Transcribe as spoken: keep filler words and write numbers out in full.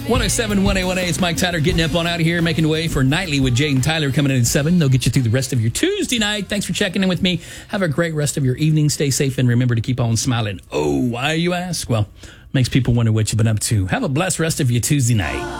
one oh seven, one A one A, it's Mike Tyler getting up on out of here, making way for Nightly with Jay and Tyler coming in at seven. They'll get you through the rest of your Tuesday night. Thanks for checking in with me. Have a great rest of your evening. Stay safe and remember to keep on smiling. Oh, why, you ask? Well, makes people wonder what you've been up to. Have a blessed rest of your Tuesday night.